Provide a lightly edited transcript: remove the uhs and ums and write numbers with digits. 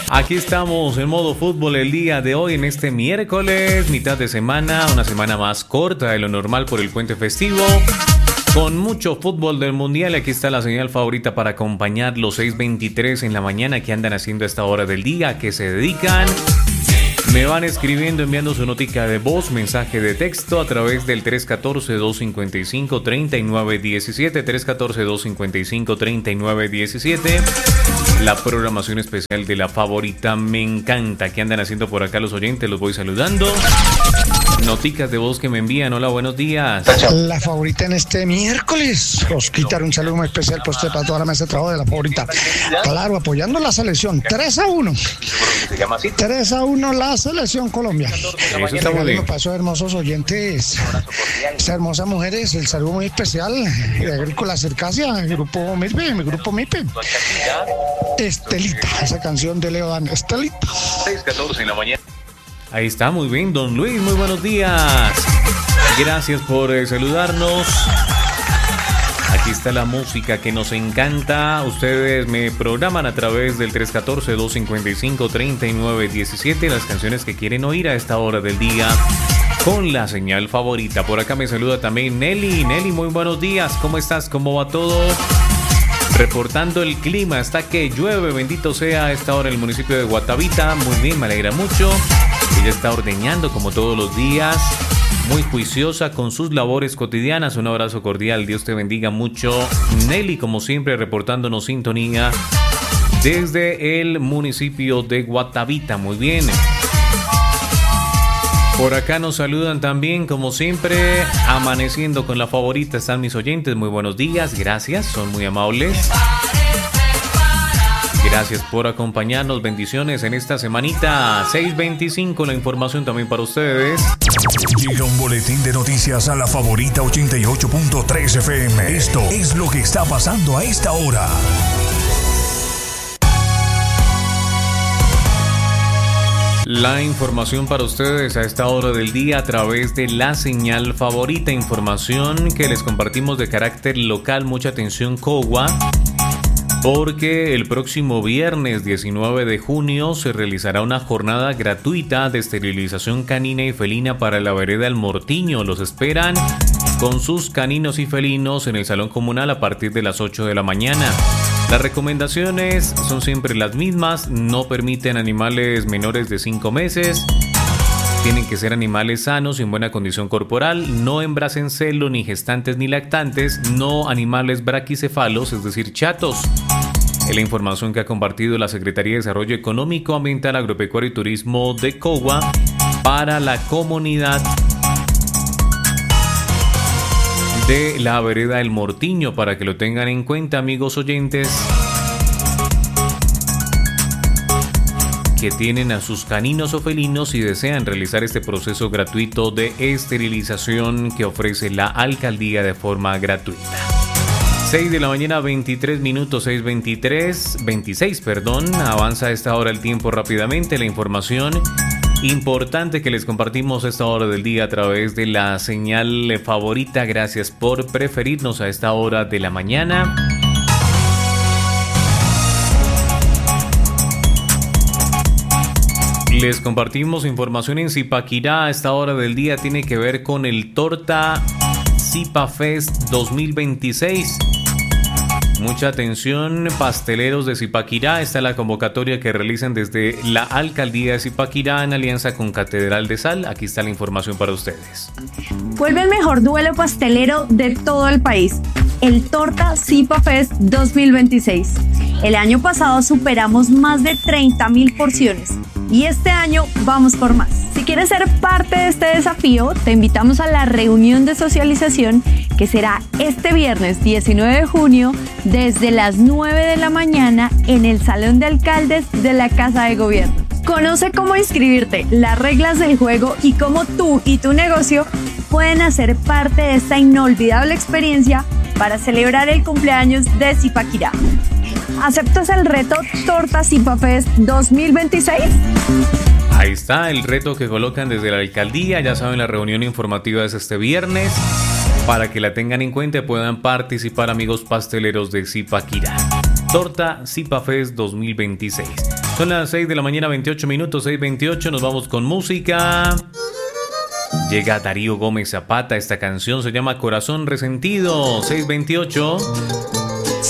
Aquí estamos en modo fútbol el día de hoy, en este miércoles, mitad de semana, una semana más corta de lo normal por el puente festivo. Con mucho fútbol del mundial, aquí está la señal favorita para acompañar los 6:23 en la mañana. Que andan haciendo a esta hora del día? ¿A qué se dedican? Me van escribiendo, enviando su notica de voz, mensaje de texto a través del 314-255-3917, 314-255-3917. La programación especial de la favorita me encanta. ¿Qué andan haciendo por acá los oyentes? Los voy saludando. Noticas de voz que me envían. Hola, buenos días. La favorita en este miércoles. Osquitar, un saludo muy especial para usted, para toda la mesa de trabajo de la favorita. Claro, apoyando la selección. 3-1. 3-1 la selección Colombia. Eso está muy bien. Para esos hermosos oyentes, esas hermosas mujeres, el saludo muy especial de Agrícola Circasia, el grupo MIPE, mi grupo MIPE. Estelita, esa canción de Leo Dan, Estelita. 6:14 en la mañana. Ahí está, muy bien, don Luis, muy buenos días. Gracias por saludarnos. Aquí está la música que nos encanta. Ustedes me programan a través del 314-255-3917 las canciones que quieren oír a esta hora del día con la señal favorita. Por acá me saluda también Nelly. Nelly, muy buenos días. ¿Cómo estás? ¿Cómo va todo? Reportando el clima, está que llueve, bendito sea a esta hora el municipio de Guatavita. Muy bien, me alegra mucho. Ella está ordeñando como todos los días, muy juiciosa con sus labores cotidianas. Un abrazo cordial, Dios te bendiga mucho. Nelly, como siempre, reportándonos sintonía desde el municipio de Guatavita. Muy bien. Por acá nos saludan también, como siempre, amaneciendo con la favorita están mis oyentes. Muy buenos días, gracias, son muy amables. Gracias por acompañarnos, bendiciones en esta semanita. 6:25, la información también para ustedes. Llega un boletín de noticias a la favorita 88.3 FM. Esto es lo que está pasando a esta hora. La información para ustedes a esta hora del día a través de la señal favorita. Información que les compartimos de carácter local. Mucha atención, Cogua, porque el próximo viernes 19 de junio se realizará una jornada gratuita de esterilización canina y felina para la vereda El Mortiño. Los esperan con sus caninos y felinos en el salón comunal a partir de las 8 de la mañana. Las recomendaciones son siempre las mismas: no permiten animales menores de 5 meses, tienen que ser animales sanos y en buena condición corporal, no hembras en celo, ni gestantes ni lactantes, no animales braquicefalos, es decir, chatos. Es la información que ha compartido la Secretaría de Desarrollo Económico, Ambiental, Agropecuario y Turismo de Cogua para la comunidad de la vereda El Mortiño, para que lo tengan en cuenta, amigos oyentes, que tienen a sus caninos o felinos y desean realizar este proceso gratuito de esterilización que ofrece la alcaldía de forma gratuita. 6 de la mañana, 23 minutos, 26, avanza a esta hora el tiempo rápidamente. La información importante que les compartimos a esta hora del día a través de la señal favorita. Gracias por preferirnos a esta hora de la mañana. Les compartimos información en Zipaquirá a esta hora del día. Tiene que ver con el Torta Zipa Fest 2026. Mucha atención, pasteleros de Zipaquirá. Esta es la convocatoria que realizan desde la alcaldía de Zipaquirá en alianza con Catedral de Sal. Aquí está la información para ustedes. Vuelve el mejor duelo pastelero de todo el país, el Torta Zipa Fest 2026. El año pasado superamos más de 30.000 porciones y este año vamos por más. Si quieres ser parte de este desafío, te invitamos a la reunión de socialización que será este viernes 19 de junio desde las 9 de la mañana en el Salón de Alcaldes de la Casa de Gobierno. Conoce cómo inscribirte, las reglas del juego y cómo tú y tu negocio pueden hacer parte de esta inolvidable experiencia para celebrar el cumpleaños de Zipaquirá. ¿Aceptas el reto Torta Zipa Fest 2026? Ahí está el reto que colocan desde la alcaldía. Ya saben, la reunión informativa es este viernes. Para que la tengan en cuenta y puedan participar, amigos pasteleros de Zipaquirá. Torta Zipa Fest 2026. Son las 6 de la mañana, 28 minutos, 6:28. Nos vamos con música. Llega Darío Gómez Zapata. Esta canción se llama Corazón Resentido. 6:28.